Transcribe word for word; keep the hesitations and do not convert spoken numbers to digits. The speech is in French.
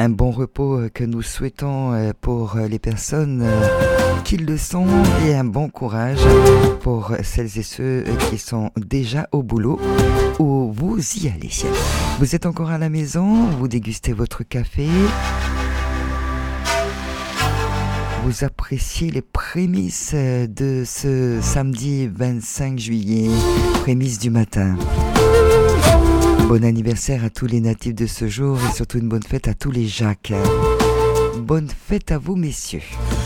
un bon repos que nous souhaitons pour les personnes qui le sont et un bon courage pour celles et ceux qui sont déjà au boulot ou vous y allez. Vous êtes encore à la maison, vous dégustez votre café, vous appréciez les prémices de ce samedi vingt-cinq juillet, prémices du matin. Bon anniversaire à tous les natifs de ce jour et surtout une bonne fête à tous les Jacques. Bonne fête à vous, messieurs.